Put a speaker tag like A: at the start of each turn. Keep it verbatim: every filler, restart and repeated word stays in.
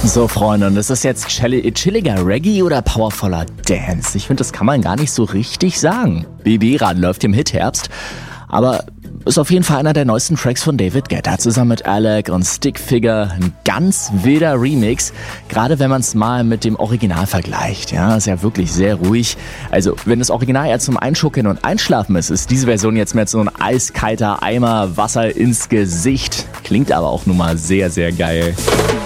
A: So, Freunde, und das ist jetzt chill- chilliger Reggae oder powervoller Dance? Ich finde, das kann man gar nicht so richtig sagen. B B Ran läuft im Hitherbst, aber ist auf jeden Fall einer der neuesten Tracks von David Guetta zusammen mit Alec und Stickfigure. Ein ganz wilder Remix, gerade wenn man es mal mit dem Original vergleicht. Ja, ist ja wirklich sehr ruhig. Also, wenn das Original eher zum Einschuckeln und Einschlafen ist, ist diese Version jetzt mit so ein eiskalter Eimer Wasser ins Gesicht. Klingt aber auch nun mal sehr, sehr geil.